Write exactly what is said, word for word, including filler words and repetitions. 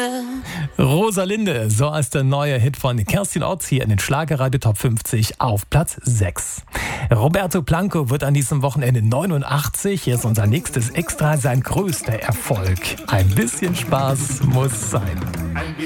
Rosalinde. Rosalinde, so ist der neue Hit von Kerstin Ott hier in den Schlagerradio Top fünfzig auf Platz sechs. Roberto Blanco wird an diesem Wochenende neunundachtzig. Hier ist unser nächstes Extra, sein größter Erfolg. Ein bisschen Spaß muss sein.